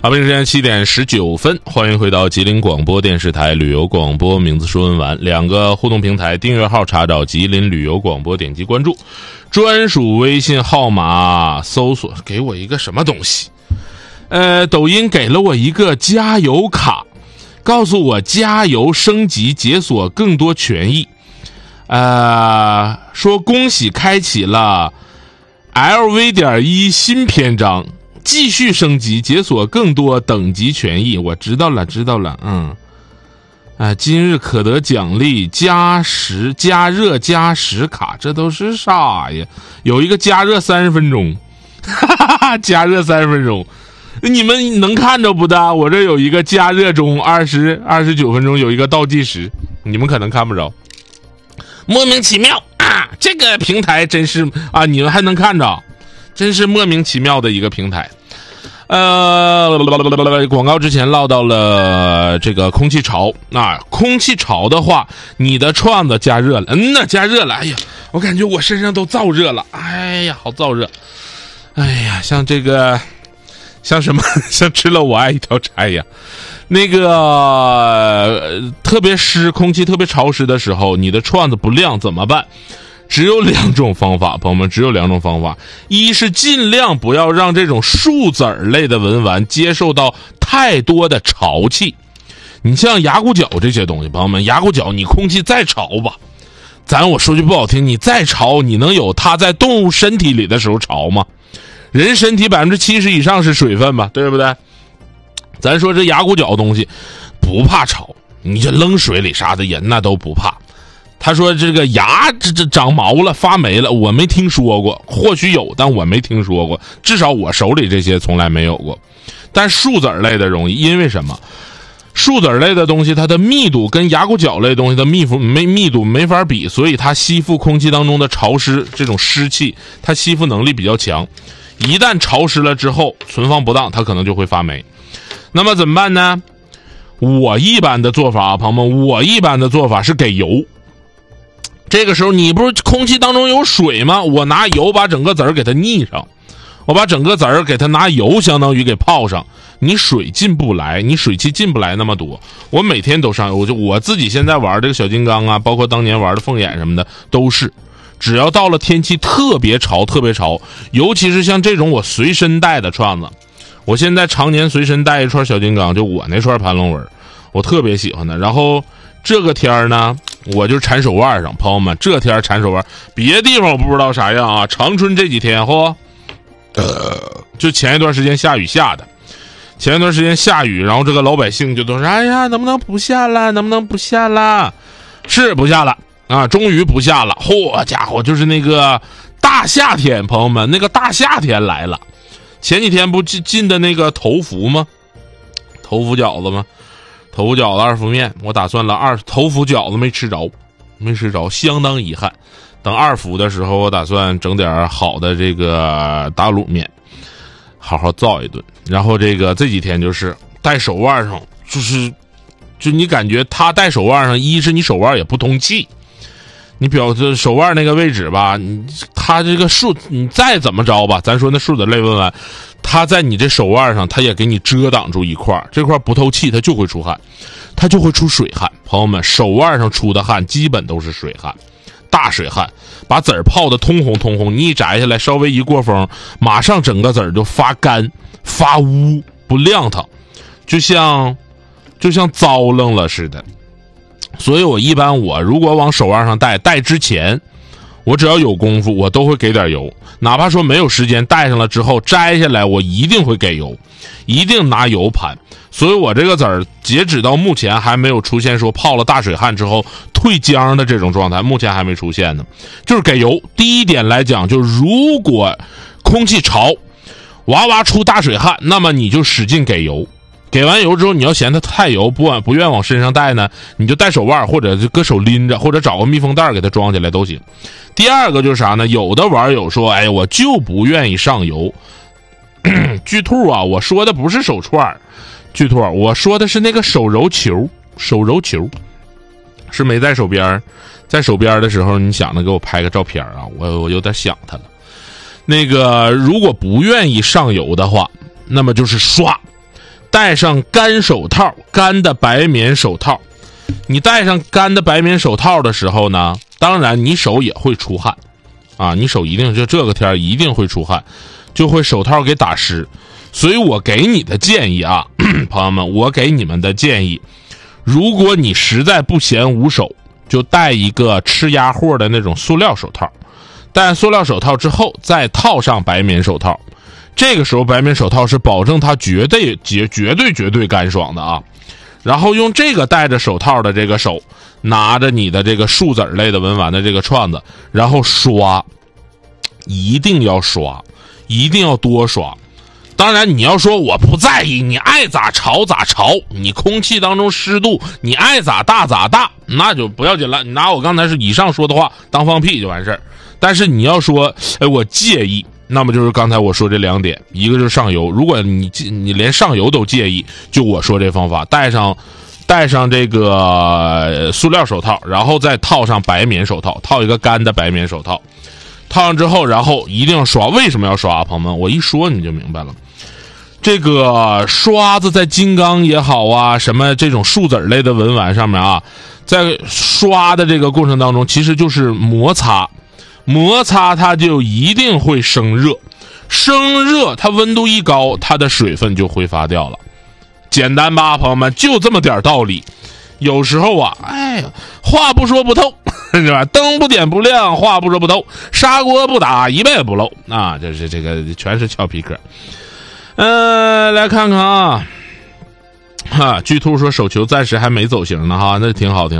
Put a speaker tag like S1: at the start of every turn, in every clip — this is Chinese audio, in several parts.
S1: 北京时间7点19分，欢迎回到吉林广播电视台旅游广播，名字说文玩，两个互动平台订阅号查找吉林旅游广播，点击关注，专属微信号码搜索，给我一个什么东西？抖音给了我一个加油卡，告诉我加油升级解锁更多权益。说恭喜开启了 LV.1 新篇章，继续升级解锁更多等级权益。我知道了，今日可得奖励加热加时卡，这都是啥呀？有一个加热30分钟，加热30分钟，你们能看着不的？我这有一个加热中29分钟，有一个倒计时，你们可能看不着。莫名其妙啊！这个平台真是啊，你们还能看着，真是莫名其妙的一个平台。广告之前唠到了这个空气潮啊，空气潮的话，你的串子加热了，加热了，哎呀，我感觉我身上都燥热了，哎呀，好燥热，哎呀，像这个，像什么，像吃了我爱一条柴呀。那个特别湿，空气特别潮湿的时候，你的串子不亮怎么办？只有2种方法，朋友们，只有2种方法。一是尽量不要让这种树籽类的文玩接受到太多的潮气。你像牙骨角这些东西，朋友们，牙骨角你空气再潮吧，我说句不好听，你再潮，你能有它在动物身体里的时候潮吗？人身体70%以上是水分吧，对不对？咱说这牙骨角东西不怕潮，你这扔水里啥的人那都不怕。他说这个牙这长毛了发霉了，我没听说过，或许有，但我没听说过，至少我手里这些从来没有过。但树籽类的容易，因为什么？树籽类的东西它的密度跟牙骨角类的东西的密度没法比，所以它吸附空气当中的潮湿这种湿气，它吸附能力比较强。一旦潮湿了之后，存放不当，它可能就会发霉。那么怎么办呢？我一般的做法，朋友们，我一般的做法是给油。这个时候你不是空气当中有水吗？我拿油把整个籽儿给它腻上，我把整个籽儿给它拿油相当于给泡上，你水进不来，你水汽进不来那么多。我每天都上油，我自己现在玩这个小金刚啊，包括当年玩的凤眼什么的，都是只要到了天气特别潮，尤其是像这种我随身带的串子，我现在常年随身带一串小金刚，就我那串盘龙纹，我特别喜欢的。然后这个天呢，我就缠手腕上，朋友们，这天缠手腕，别的地方我不知道啥样啊。长春这几天就前一段时间下雨下的，然后这个老百姓就都说，哎呀，能不能不下了？是不下了啊，终于不下了。家伙，就是那个大夏天，朋友们，那个大夏天来了。前几天不进的那个头伏吗？头伏饺子吗？头伏饺子2伏面，我打算了头伏饺子没吃着，相当遗憾。等2伏的时候，我打算整点好的这个打卤面，好好造一顿。然后这几天就是戴手腕上，就你感觉他戴手腕上，一是你手腕也不通气，你手腕那个位置吧，他这个你再怎么着吧，咱说那树籽类文玩，它在你这手腕上，它也给你遮挡住一块，这块不透气，它就会出汗，它就会出水汗。朋友们，手腕上出的汗基本都是水汗，大水汗，把籽儿泡得通红，你一摘下来，稍微一过风，马上整个籽儿就发干、发污、不亮堂，就像糟楞了似的。所以我一般如果往手腕上戴之前，我只要有功夫，我都会给点油，哪怕说没有时间，戴上了之后摘下来，我一定会给油，一定拿油盘。所以我这个籽儿截止到目前还没有出现说泡了大水汗之后退浆的这种状态，目前还没出现呢。就是给油。第一点来讲，就如果空气潮，哇出大水汗，那么你就使劲给油。给完油之后，你要嫌它太油，不愿往身上带呢，你就戴手腕，或者就搁手拎着，或者找个密封袋给它装起来都行。第二个就是啥呢？有的网友说，哎，我就不愿意上油。巨兔啊，我说的不是手串，巨兔，我说的是那个手揉球，是没在手边，在手边的时候，你想着给我拍个照片啊，我有点想他了。那个如果不愿意上油的话，那么就是刷。 戴上干手套，干的白棉手套。你戴上干的白棉手套的时候呢，当然你手也会出汗啊，你手一定就这个天一定会出汗，就会手套给打湿。所以我给你的建议啊，朋友们，我给你们的建议，如果你实在不嫌捂手，就戴一个吃鸭货的那种塑料手套。戴塑料手套之后，再套上白棉手套。这个时候白棉手套是保证它绝对干爽的啊。然后用这个戴着手套的这个手，拿着你的这个树籽类的文玩的这个串子，然后刷，一定要刷，一定要多刷。当然你要说我不在意，你爱咋潮咋潮，你空气当中湿度你爱咋大咋大，那就不要紧了，你拿我刚才是以上说的话当放屁就完事儿。但是你要说我介意，那么就是刚才我说这2点，一个就是上油，如果你连上油都介意，就我说这方法，戴上这个塑料手套，然后再套上白棉手套，套一个干的白棉手套，套上之后，然后一定要刷。为什么要刷，朋友们？我一说你就明白了。这个刷子在金刚也好啊，什么这种树籽类的文玩上面啊，在刷的这个过程当中，其实就是摩擦它就一定会生热，它温度一高，它的水分就挥发掉了。简单吧，朋友们，就这么点道理。有时候啊，话不说不透，是吧？灯不点不亮，话不说不透，砂锅不打一辈子不漏啊！这个全是俏皮嗑。来看看啊，巨兔说手球暂时还没走形呢哈，那挺好。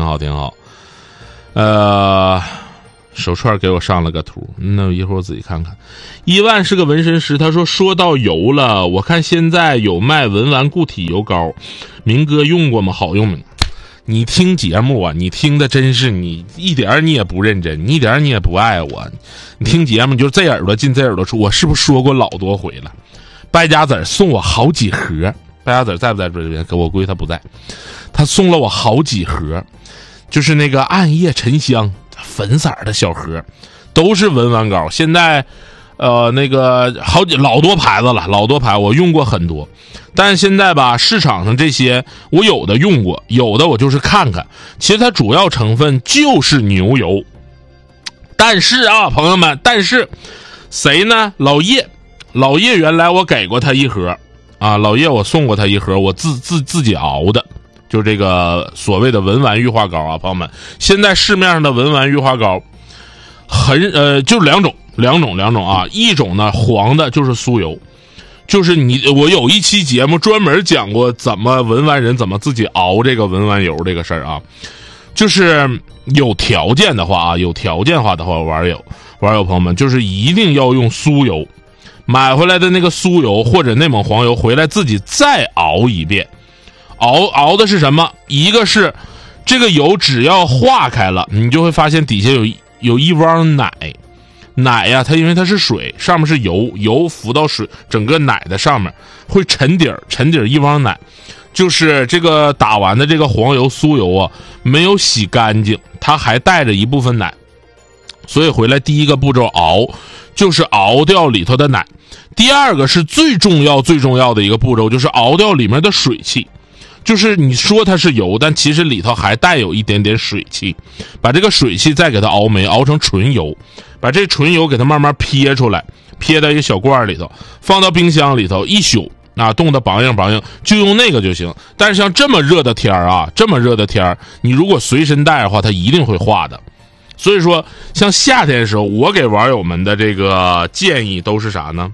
S1: 手串给我上了个图，那一会儿我自己看看。1万是个纹身师，他说到油了，我看现在有卖文玩固体油膏，明哥用过吗？好用吗？你听节目啊，你听的真是你一点你也不认真，你一点你也不爱我。你听节目就是这耳朵进这耳朵出，我是不是说过老多回了？败家子送我好几盒，败家子在不在这边？我估计他不在。他送了我好几盒，就是那个暗夜沉香粉色的小盒，都是文玩膏。现在那个老多牌子了，我用过很多。但是现在吧，市场上这些我有的用过，有的我就是看看。其实它主要成分就是牛油。但是啊，朋友们，谁呢？老叶原来我给过他一盒啊，老叶我送过他一盒，我自己熬的，就这个所谓的文玩玉化膏啊，朋友们，现在市面上的文玩玉化膏就两种啊，一种呢黄的就是酥油，就是我有一期节目专门讲过怎么文玩人怎么自己熬这个文玩油这个事儿啊，就是有条件的话玩友朋友们，就是一定要用酥油，买回来的那个酥油或者内蒙黄油回来自己再熬一遍。熬的是什么？一个是这个油只要化开了，你就会发现底下有一汪奶呀，它因为它是水，上面是油浮到水整个奶的上面，会沉底一汪奶，就是这个打完的这个黄油酥油啊，没有洗干净，它还带着一部分奶，所以回来第一个步骤熬就是熬掉里头的奶，第二个是最重要的一个步骤，就是熬掉里面的水汽。就是你说它是油，但其实里头还带有一点点水汽，把这个水汽再给它熬没，熬成纯油，把这纯油给它慢慢撇出来，撇到一个小罐里头，放到冰箱里头一宿啊，冻得梆硬，就用那个就行。但是像这么热的天啊，你如果随身带的话，它一定会化的。所以说像夏天的时候，我给网友们的这个建议都是啥呢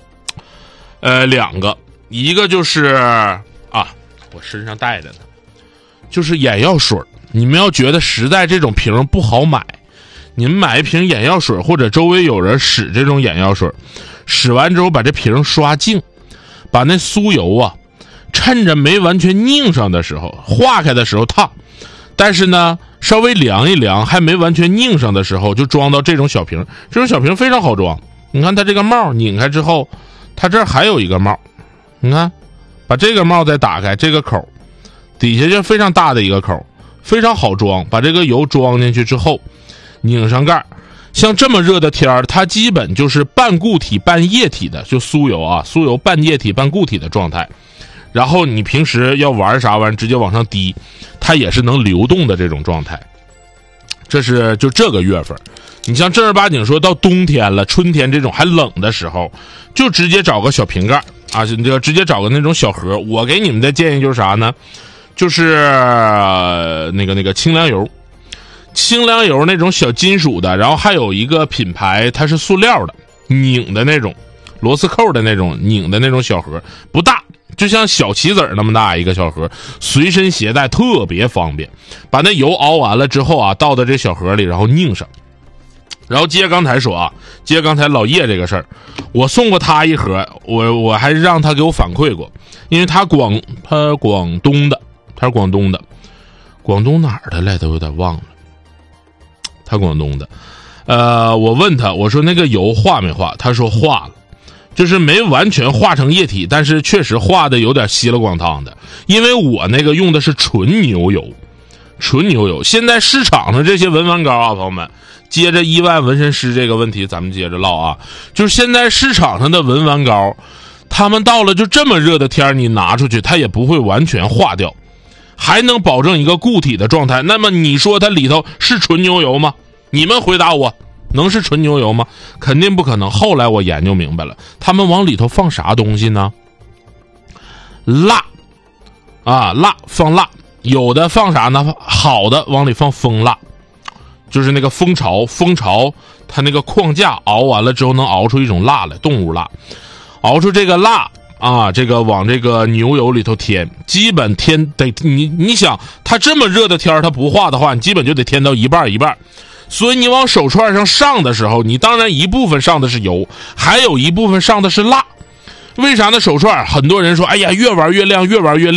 S1: ？2个，一个就是我身上带着呢，就是眼药水。你们要觉得实在这种瓶不好买，你们买一瓶眼药水，或者周围有人使这种眼药水，使完之后把这瓶刷净，把那酥油啊趁着没完全拧上的时候，化开的时候烫，但是呢稍微凉一凉还没完全拧上的时候，就装到这种小瓶。这种小瓶非常好装，你看它这个帽拧开之后，它这儿还有一个帽，你看把这个帽再打开，这个口底下就非常大的一个口，非常好装。把这个油装进去之后拧上盖，像这么热的天儿，它基本就是半固体半液体的，就酥油半液体半固体的状态。 然后你平时要玩啥玩意直接往上滴，它也是能流动的这种状态。这是就这个月份。你像正儿八经说到冬天了，春天这种还冷的时候，就直接找个小瓶盖啊，就直接找个那种小盒。我给你们的建议就是啥呢？就是那个清凉油，清凉油那种小金属的，然后还有一个品牌它是塑料的，拧的那种螺丝扣的那种拧的那种小盒，不大，就像小棋子那么大一个小盒，随身携带特别方便。把那油熬完了之后啊，倒到这小盒里，然后拧上。然后接刚才说啊，接刚才老叶这个事儿，我送过他一盒，我还让他给我反馈过，因为他广东的，他是广东的，广东哪儿的来的有点忘了，他广东的，我问他，我说那个油化没化？他说化了，就是没完全化成液体，但是确实化的有点稀了咣当的，因为我那个用的是纯牛油。纯牛油，现在市场上这些文玩膏啊，朋友们，接着亿万纹身师这个问题咱们接着唠啊，就是现在市场上的文玩膏，他们到了就这么热的天，你拿出去它也不会完全化掉，还能保证一个固体的状态。那么你说它里头是纯牛油吗？你们回答我，能是纯牛油吗？肯定不可能。后来我研究明白了，他们往里头放啥东西呢？蜡啊，蜡，放蜡。有的放啥呢？好的往里放蜂蜡，就是那个蜂巢它那个框架熬完了之后能熬出一种蜡来，动物蜡。熬出这个蜡啊，这个往这个牛油里头添，基本添得你想它这么热的天它不化的话，你基本就得添到一半。所以你往手串上上的时候，你当然一部分上的是油，还有一部分上的是蜡。为啥呢？手串很多人说，哎呀，越玩越亮，